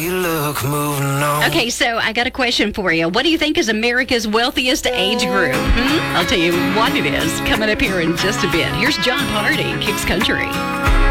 You look moving on. Okay, so I got a question for you. What do you think is America's wealthiest age group? I'll tell you what it is coming up here in just a bit. Here's John Party, Kicks Country.